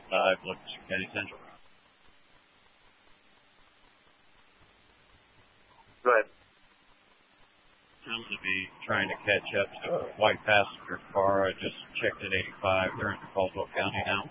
85, Livingston County Central. Go ahead. Sounds to be trying to catch up to a white passenger car. I just checked at 85. They're in Caldwell County now.